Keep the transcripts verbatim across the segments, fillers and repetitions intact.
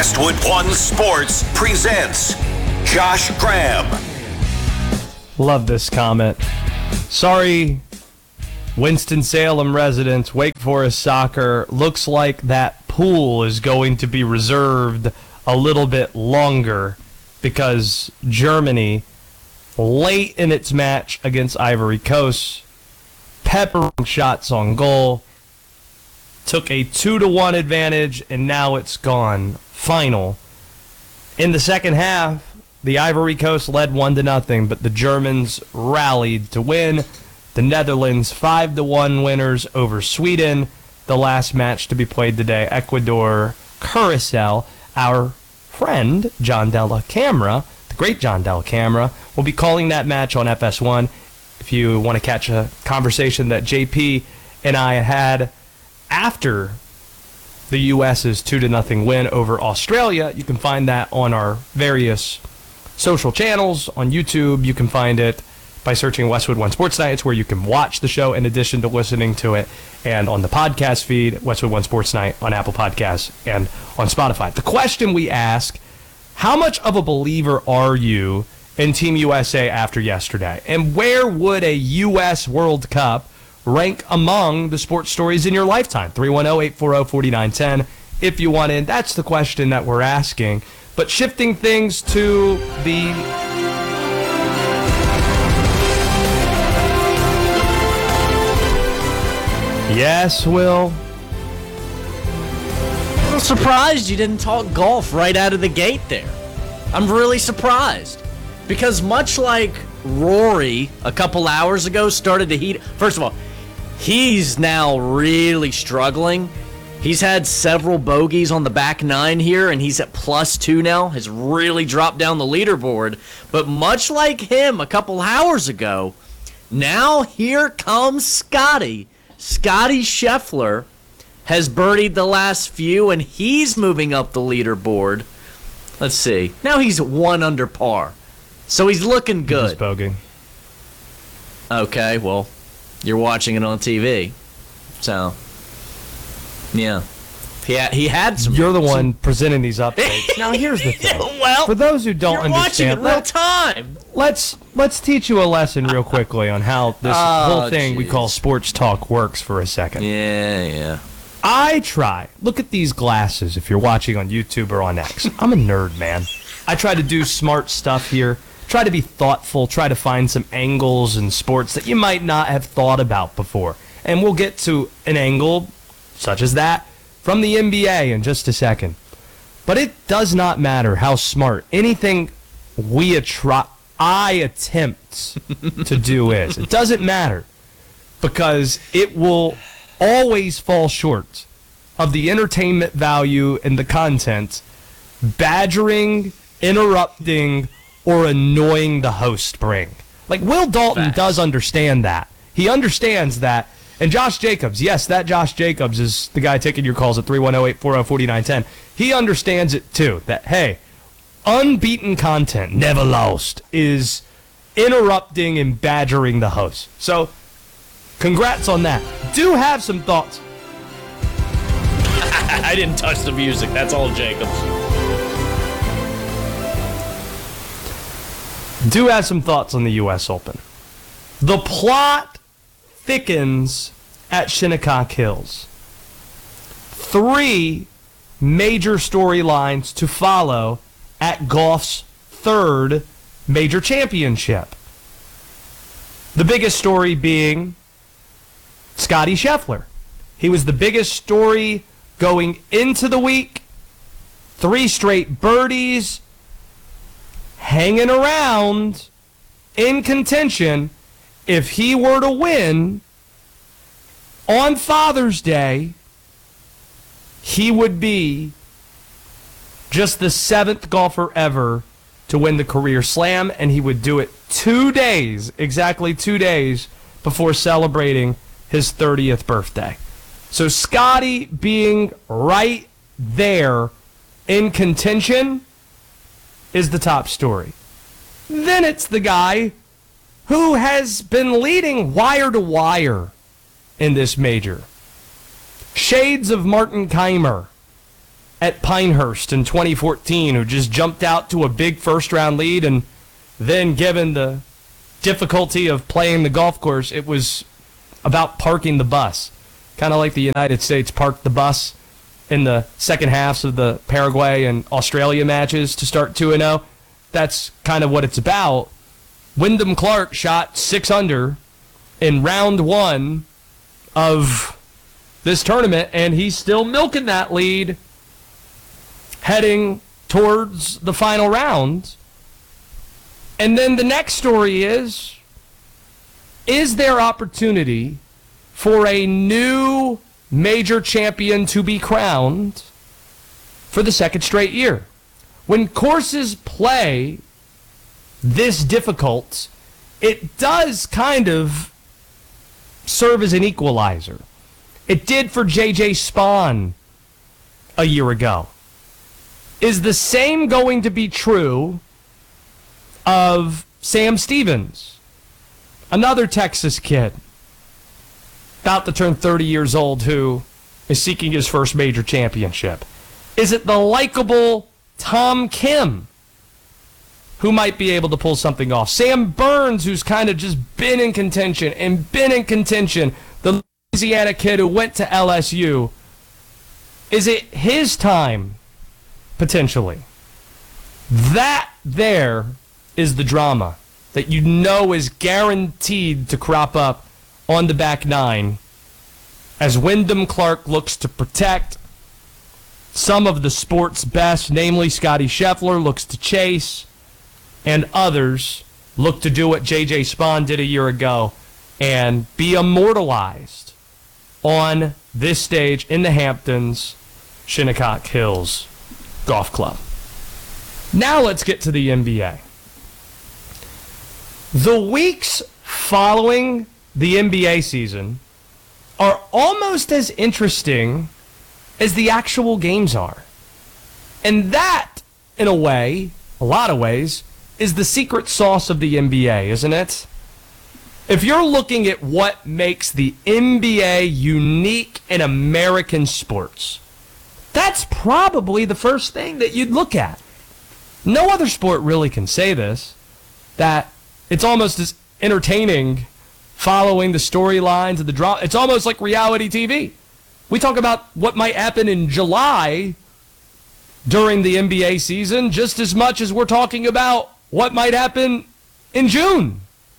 Westwood One Sports presents Josh Graham. Love this comment. Sorry, Winston-Salem residents, Wake Forest Soccer. Looks like that pool is going to be reserved a little bit longer because Germany, late in its match against Ivory Coast, peppering shots on goal, took a two to one advantage, and now it's gone. Final. In the second half, the Ivory Coast led one to nothing, but the Germans rallied to win. The Netherlands five to one winners over Sweden. The last match to be played today, Ecuador Curacao. Our friend John Della Camera, the great John Della Camera, will be calling that match on F S one. If you want to catch a conversation that J P and I had after the US's two to nothing win over Australia, you can find that on our various social channels. On YouTube, you can find it by searching Westwood One Sports Night. It's where you can watch the show in addition to listening to it. And on the podcast feed, Westwood One Sports Night on Apple Podcasts and on Spotify. The question we ask, how much of a believer are you in Team U S A after yesterday? And where would a U S World Cup rank among the sports stories in your lifetime? three one zero, eight four zero, four nine one zero if you want in. That's the question that we're asking. But shifting things to the Yes, Will. I'm surprised you didn't talk golf right out of the gate there. I'm really surprised. Because much like Rory a couple hours ago started to heat... First of all, he's now really struggling. He's had several bogeys on the back nine here, and he's at plus two now. Has really dropped down the leaderboard. But much like him a couple hours ago, now here comes Scotty. Scotty Scheffler has birdied the last few, and he's moving up the leaderboard. Let's see. Now he's one under par. So he's looking good. He's bogeying. Okay, well, you're watching it on T V. So, yeah. He had, he had some... You're the some, one presenting these updates. Now, here's the thing. Well, for those who don't you're understand... watching it real time. Let's, let's teach you a lesson real quickly on how this oh, whole thing geez. we call sports talk works for a second. Yeah, yeah. I try. Look at these glasses if you're watching on YouTube or on X. I'm a nerd, man. I try to do smart stuff here. Try to be thoughtful. Try to find some angles in sports that you might not have thought about before. And we'll get to an angle such as that from the N B A in just a second. But it does not matter how smart anything we attra- I attempt to do is. It doesn't matter because it will always fall short of the entertainment value and the content badgering, interrupting, or annoying the host bring. Like, Will Dalton Facts. does understand that. He understands that. And Josh Jacobs, yes, that Josh Jacobs is the guy taking your calls at three one zero, eight four zero, four nine one zero. He understands it, too, that, hey, unbeaten content, never lost, is interrupting and badgering the host. So, congrats on that. Do have some thoughts. I didn't touch the music. That's all Jacobs. Do have some thoughts on the U S Open. The plot thickens at Shinnecock Hills. Three major storylines to follow at golf's third major championship. The biggest story being Scotty Scheffler. He was the biggest story going into the week. Three straight birdies, hanging around in contention. If he were to win on Father's Day, he would be just the seventh golfer ever to win the career slam, and he would do it two days, exactly two days before celebrating his thirtieth birthday. So Scotty being right there in contention is the top story. Then it's the guy who has been leading wire to wire in this major. Shades of Martin Keimer at Pinehurst in twenty fourteen, who just jumped out to a big first-round lead, and then given the difficulty of playing the golf course, it was about parking the bus. Kind of like the United States parked the bus in the second halves of the Paraguay and Australia matches to start two and oh. That's kind of what it's about. Wyndham Clark shot six under in round one of this tournament, and he's still milking that lead heading towards the final round. And then the next story is, is there opportunity for a new major champion to be crowned for the second straight year? When courses play this difficult, it does kind of serve as an equalizer. It did for J J Spaun a year ago. Is the same going to be true of Sam Stevens, another Texas kid, about to turn thirty years old, who is seeking his first major championship? Is it the likable Tom Kim who might be able to pull something off? Sam Burns, who's kind of just been in contention and been in contention, the Louisiana kid who went to L S U. Is it his time, potentially? That there is the drama that you know is guaranteed to crop up on the back nine as Wyndham Clark looks to protect some of the sport's best, namely Scotty Scheffler looks to chase, and others look to do what J J Spaun did a year ago and be immortalized on this stage in the Hamptons, Shinnecock Hills Golf Club. Now let's get to the N B A. The weeks following the N B A season are almost as interesting as the actual games are. And that, in a way, a lot of ways, is the secret sauce of the N B A, isn't it? If you're looking at what makes the N B A unique in American sports, that's probably the first thing that you'd look at. No other sport really can say this, that it's almost as entertaining following the storylines of the drama. It's almost like reality T V. We talk about what might happen in July during the N B A season just as much as we're talking about what might happen in June.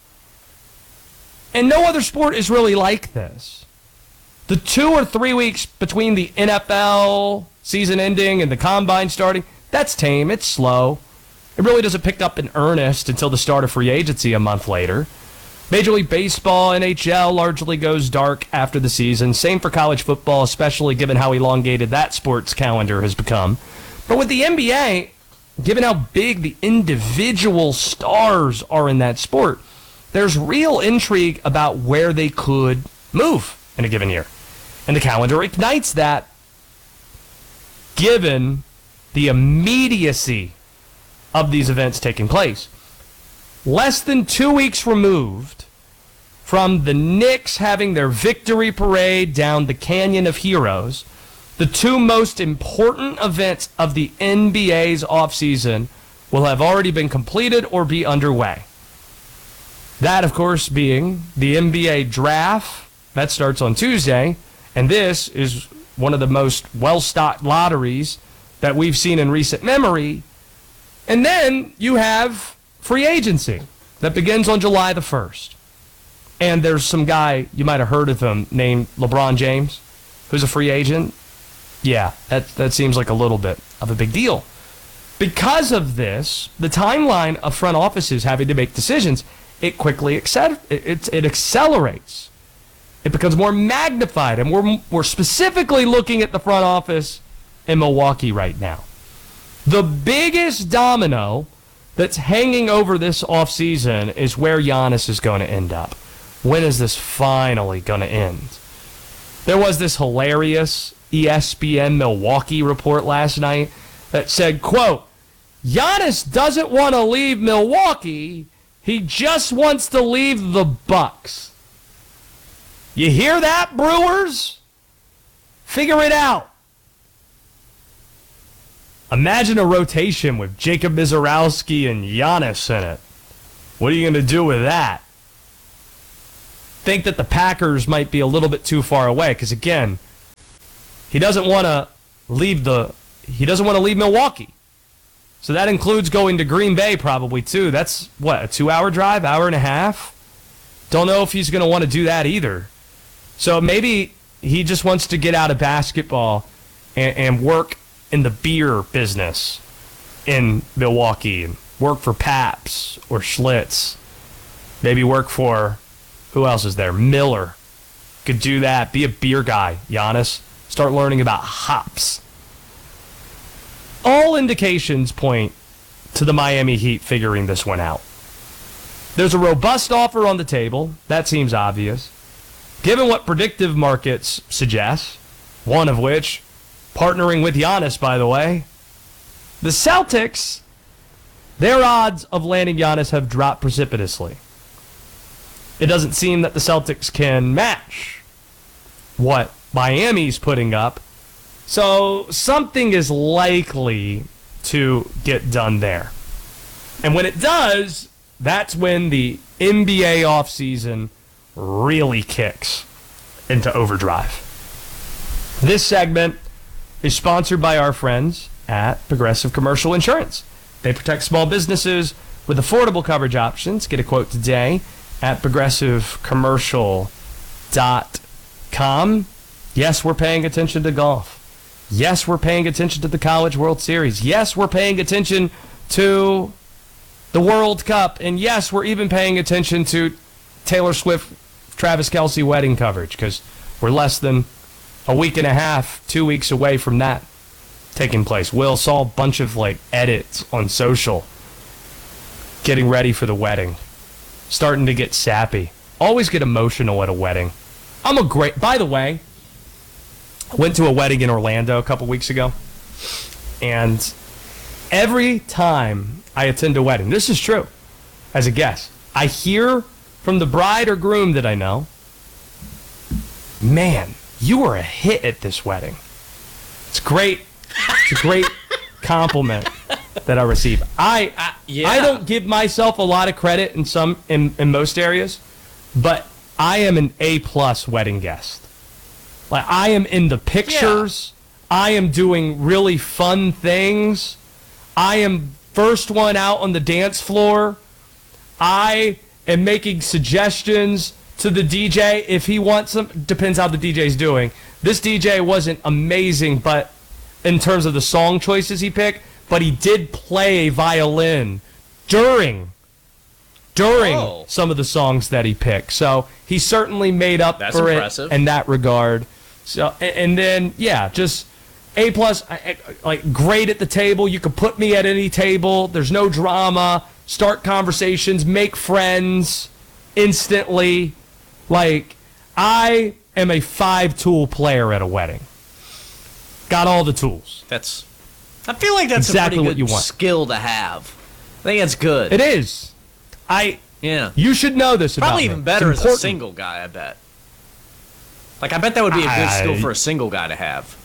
And no other sport is really like this. The two or three weeks between the N F L season ending and the combine starting, that's tame, it's slow. It really doesn't pick up in earnest until the start of free agency a month later. Major League Baseball, N H L largely goes dark after the season. Same for college football, especially given how elongated that sports calendar has become. But with the N B A, given how big the individual stars are in that sport, there's real intrigue about where they could move in a given year. And the calendar ignites that, given the immediacy of these events taking place. Less than two weeks removed from the Knicks having their victory parade down the Canyon of Heroes, the two most important events of the N B A's offseason will have already been completed or be underway. That, of course, being the N B A draft. That starts on Tuesday, and this is one of the most well-stocked lotteries that we've seen in recent memory. And then you have free agency that begins on July the first. And there's some guy, you might have heard of him, named LeBron James, who's a free agent. Yeah, that, that seems like a little bit of a big deal. Because of this, the timeline of front offices having to make decisions, it quickly acceler- it, it accelerates. It becomes more magnified, and we're, we're specifically looking at the front office in Milwaukee right now. The biggest domino that's hanging over this offseason is where Giannis is going to end up. When is this finally going to end? There was this hilarious E S P N Milwaukee report last night that said, quote, Giannis doesn't want to leave Milwaukee, he just wants to leave the Bucks. You hear that, Brewers? Figure it out. Imagine a rotation with Jacob Mizorowski and Giannis in it. What are you going to do with that? Think that the Packers might be a little bit too far away because, again, he doesn't want to leave the he doesn't want to leave Milwaukee. So that includes going to Green Bay probably too. That's what, a two-hour drive, hour and a half? Don't know if he's going to want to do that either. So maybe he just wants to get out of basketball and, and work in the beer business in Milwaukee and work for Pabst or Schlitz. Maybe work for, who else is there? Miller. Could do that. Be a beer guy, Giannis. Start learning about hops. All indications point to the Miami Heat figuring this one out. There's a robust offer on the table. That seems obvious. Given what predictive markets suggest, one of which, partnering with Giannis, by the way, the Celtics, their odds of landing Giannis have dropped precipitously. It doesn't seem that the Celtics can match what Miami's putting up. So something is likely to get done there. And when it does, that's when the N B A offseason really kicks into overdrive. This segment is sponsored by our friends at Progressive Commercial Insurance. They protect small businesses with affordable coverage options. Get a quote today at progressive commercial dot com. Yes, we're paying attention to golf. Yes, we're paying attention to the College World Series. Yes, we're paying attention to the World Cup. And yes, we're even paying attention to Taylor Swift, Travis Kelce wedding coverage because we're less than a week and a half, two weeks away from that taking place. Will saw a bunch of like edits on social getting ready for the wedding. Starting to get sappy. Always get emotional at a wedding. I'm a great, by the way, I went to a wedding in Orlando a couple weeks ago, and every time I attend a wedding, this is true, as a guest, I hear from the bride or groom that I know, man, you were a hit at this wedding. It's great. It's a great compliment that I receive. I I, yeah. I don't give myself a lot of credit in some in, in most areas, but I am an A plus wedding guest. Like I am in the pictures. Yeah. I am doing really fun things. I am first one out on the dance floor. I am making suggestions to the D J if he wants them. Depends how the D J's doing. This D J wasn't amazing, but in terms of the song choices he picked, but he did play a violin during during oh. some of the songs that he picked. So he certainly made up That's for impressive. it in that regard. So and, and then yeah, just A plus, like great at the table. You could put me at any table. There's no drama. Start conversations, make friends instantly. Like I am a five-tool player at a wedding. Got all the tools. That's. I feel like that's exactly a pretty what you good want. skill to have. I think that's good. It is. I. Yeah. You should know this about Probably me. even better It's as a important. single guy, I bet. Like, I bet that would be a good I, skill for a single guy to have.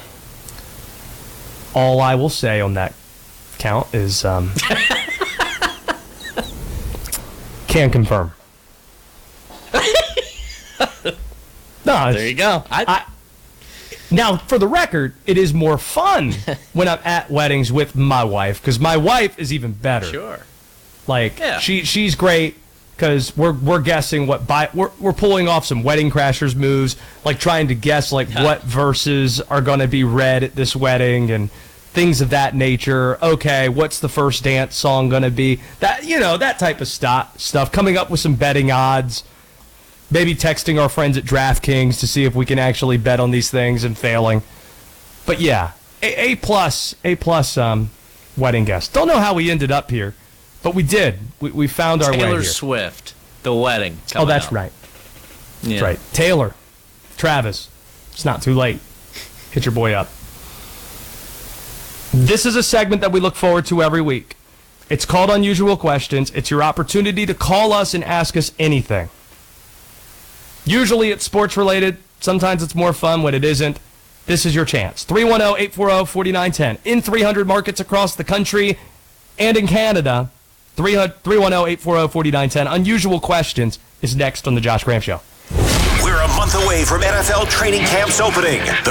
All I will say on that count is um, can confirm. No, There you go. I, I, now, for the record, it is more fun when I'm at weddings with my wife because my wife is even better. sure. Like Yeah. she she's great because we're we're guessing what by we're we're pulling off some Wedding Crashers moves, like trying to guess like what verses are going to be read at this wedding and things of that nature. Okay, what's the first dance song going to be? That you know that type of stuff. Stuff coming up with some betting odds. Maybe texting our friends at DraftKings to see if we can actually bet on these things and failing. But yeah, A, a plus, A plus um, wedding guest. Don't know how we ended up here, but we did. We, we found our way Taylor here. Swift, the wedding. Oh, coming that's up. right. Yeah. That's right. Taylor, Travis, it's not too late. Hit your boy up. This is a segment that we look forward to every week. It's called Unusual Questions. It's your opportunity to call us and ask us anything. Usually it's sports related. Sometimes it's more fun when it isn't. this is your chance. three one zero, eight four zero, four nine one zero. In three hundred markets across the country and in Canada, three one zero, eight four zero, four nine one zero. Unusual Questions is next on The Josh Graham Show. We're a month away from N F L training camps opening. The